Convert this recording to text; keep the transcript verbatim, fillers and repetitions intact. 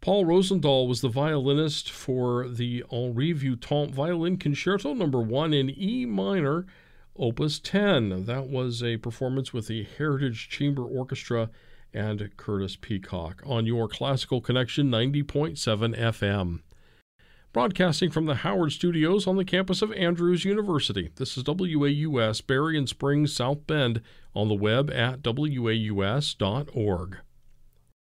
Paul Rosendahl was the violinist for the Henri Vieuxtemps Violin Concerto Number one in E minor, Opus ten. That was a performance with the Heritage Chamber Orchestra and Curtis Peacock on your Classical Connection ninety point seven F M. Broadcasting from the Howard Studios on the campus of Andrews University. This is W A U S, Berrien Springs, South Bend, on the web at W A U S dot org.